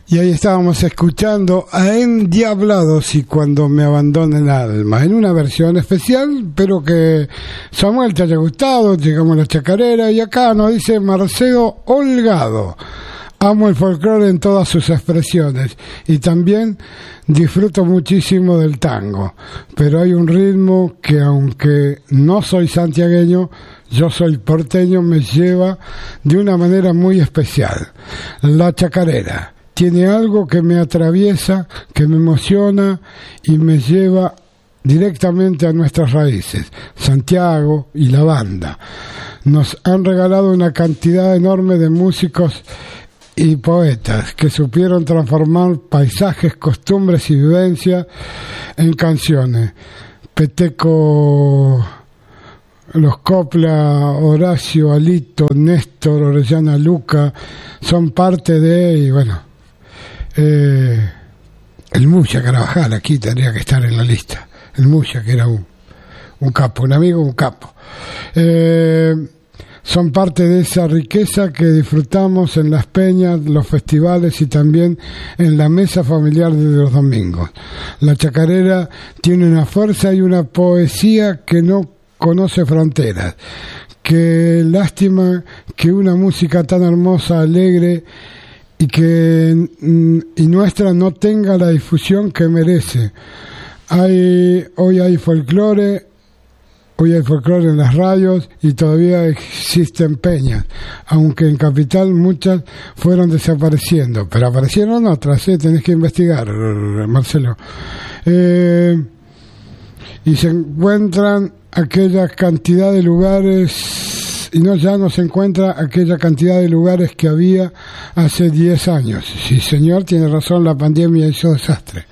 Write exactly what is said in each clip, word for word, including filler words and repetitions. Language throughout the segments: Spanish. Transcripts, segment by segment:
Y ahí estábamos escuchando a Endiablados y Cuando me abandona el alma, en una versión especial, pero que Samuel te haya gustado. Llegamos a la chacarera y acá nos dice Marcelo Holgado: amo el folclore en todas sus expresiones y también disfruto muchísimo del tango, pero hay un ritmo que, aunque no soy santiagueño, yo soy porteño, me lleva de una manera muy especial. La chacarera tiene algo que me atraviesa, que me emociona y me lleva directamente a nuestras raíces. Santiago y la banda nos han regalado una cantidad enorme de músicos y poetas que supieron transformar paisajes, costumbres y vivencias en canciones. Peteco, los Copla, Horacio, Alito, Néstor, Orellana, Luca son parte de, y bueno, eh, el Mucha Carabajal aquí tendría que estar en la lista. El Mucha, que era un, un capo, un amigo, un capo. Eh, son parte de esa riqueza que disfrutamos en las peñas, los festivales y también en la mesa familiar de los domingos. La chacarera tiene una fuerza y una poesía que no conoce fronteras. Qué lástima que una música tan hermosa, alegre y que y nuestra no tenga la difusión que merece. Hay, hoy hay folclore, hoy hay folclore en las radios y todavía existen peñas, aunque en Capital muchas fueron desapareciendo, pero aparecieron otras, ¿eh? Tenés que investigar, Marcelo. Eh, y se encuentran aquella cantidad de lugares, y no ya no se encuentra aquella cantidad de lugares que había hace diez años. Sí, señor, tiene razón, la pandemia hizo desastre.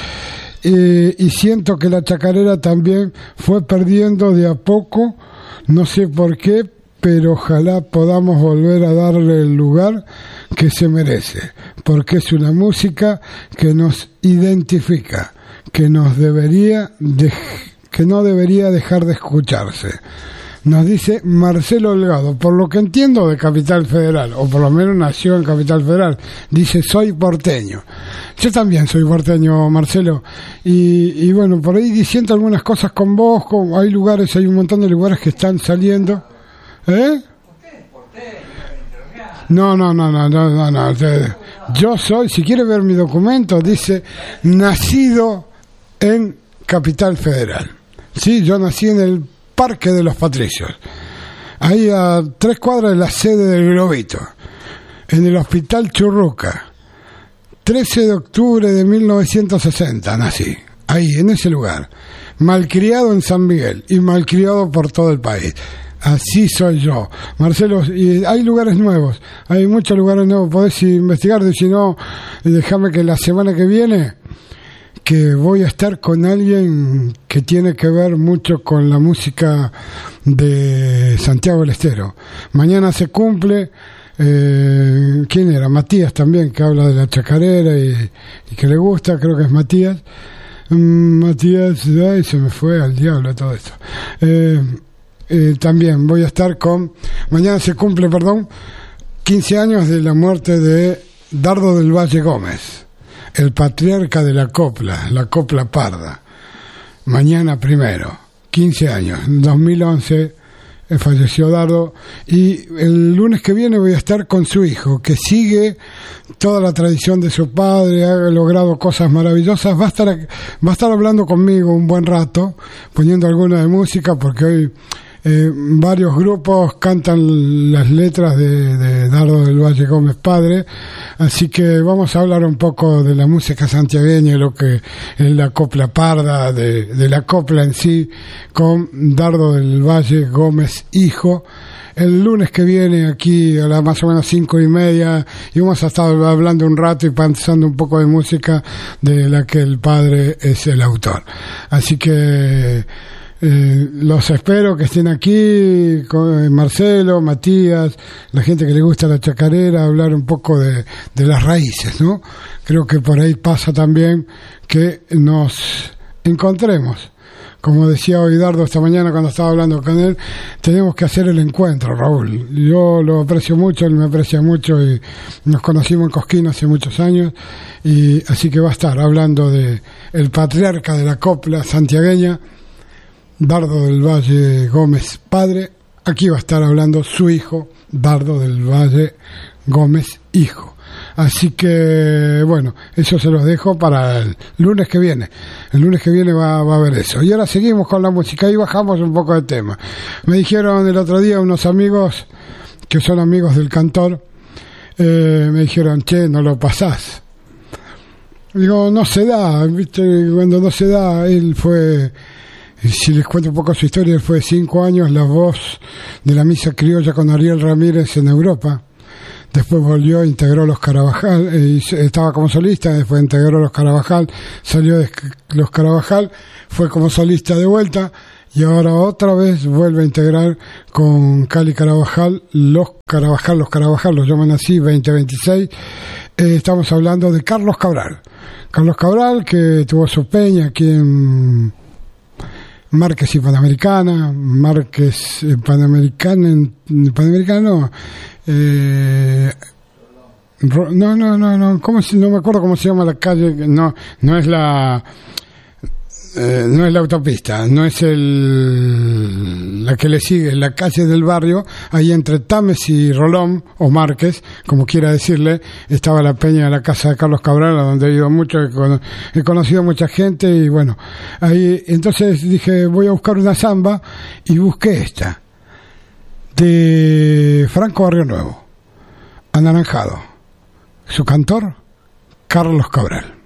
Eh, y siento que la chacarera también fue perdiendo de a poco, no sé por qué, pero ojalá podamos volver a darle el lugar que se merece, porque es una música que nos identifica, que nos debería de, que no debería dejar de escucharse. Nos dice Marcelo Holgado, por lo que entiendo de Capital Federal, o por lo menos nació en Capital Federal. Dice, soy porteño. Yo también soy porteño, Marcelo. Y, y bueno, por ahí diciendo algunas cosas con vos, con, hay lugares, hay un montón de lugares que están saliendo. ¿Eh? No, no, no, no, no, no, no. Yo soy, si quiere ver mi documento, dice, nacido en Capital Federal. Sí, yo nací en el Parque de los Patricios, ahí a tres cuadras de la sede del Globito, en el Hospital Churruca. Trece de octubre de mil novecientos sesenta nací, ahí, en ese lugar. Malcriado en San Miguel y malcriado por todo el país. Así soy yo, Marcelo. Y hay lugares nuevos, hay muchos lugares nuevos, podés investigar. Si no, déjame que la semana que viene, que voy a estar con alguien que tiene que ver mucho con la música de Santiago del Estero. Mañana se cumple, eh, ¿quién era? Matías también, que habla de la chacarera y, y que le gusta, creo que es Matías. Mm, Matías, ay, se me fue al diablo todo esto. Eh, eh, también voy a estar con, mañana se cumple, perdón, quince años de la muerte de Dardo del Valle Gómez, el patriarca de la copla, la copla parda. Mañana primero, quince años, en dos mil once eh, falleció Dardo, y el lunes que viene voy a estar con su hijo, que sigue toda la tradición de su padre, ha logrado cosas maravillosas. Va a estar, va a estar hablando conmigo un buen rato, poniendo alguna de música, porque hoy Eh, varios grupos cantan las letras de, de Dardo del Valle Gómez padre, así que vamos a hablar un poco de la música santiagueña, lo que es la copla parda, de, de la copla en sí, con Dardo del Valle Gómez hijo, el lunes que viene aquí a las más o menos cinco y media, y vamos a estar hablando un rato y pensando un poco de música de la que el padre es el autor. Así que Eh, los espero que estén aquí, con Marcelo, Matías, la gente que le gusta la chacarera, hablar un poco de, de las raíces, ¿no? Creo que por ahí pasa también que nos encontremos como decía hoy Dardo esta mañana cuando estaba hablando con él, tenemos que hacer el encuentro, Raúl. Yo lo aprecio mucho, él me aprecia mucho y nos conocimos en Cosquín hace muchos años, y así que va a estar hablando de el patriarca de la copla santiagueña, Dardo del Valle Gómez padre. Aquí va a estar hablando su hijo, Dardo del Valle Gómez hijo. Así que, bueno, eso se los dejo para el lunes que viene. El lunes que viene va, va a haber eso. Y ahora seguimos con la música y bajamos un poco de tema. Me dijeron el otro día unos amigos, que son amigos del cantor, eh, me dijeron, che, no lo pasás. Digo, no se da, ¿viste? Cuando no se da, él fue... Si les cuento un poco su historia, él fue cinco años la voz de la misa criolla con Ariel Ramírez en Europa. Después volvió, integró Los Carabajal, eh, estaba como solista, después integró Los Carabajal, salió de Los Carabajal, fue como solista de vuelta, y ahora otra vez vuelve a integrar con Cali Carabajal, Los Carabajal, Los Carabajal, los llaman así, veinte veintiséis. Eh, estamos hablando de Carlos Cabral. Carlos Cabral, que tuvo su peña aquí en Márquez y Panamericana, Márquez eh, Panamericana, Panamericana no, eh, no, no, no, no, ¿cómo se, no me acuerdo cómo se llama la calle, no, no es la, eh, no es la autopista, no es el, la que le sigue, la calle del barrio, ahí entre Tames y Rolón, o Márquez, como quiera decirle, estaba la peña de la casa de Carlos Cabral, a donde he ido mucho, he, cono- he conocido mucha gente, y bueno, ahí, entonces dije, voy a buscar una samba, y busqué esta, de Franco Barrio Nuevo, Anaranjado, su cantor, Carlos Cabral.